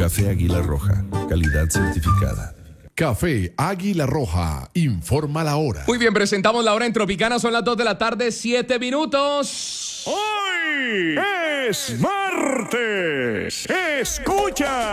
Café Águila Roja, calidad certificada. Café Águila Roja, informa la hora. Muy bien, presentamos la hora en Tropicana, son las 2 de la tarde, 7 minutos. Hoy es martes. Escucha.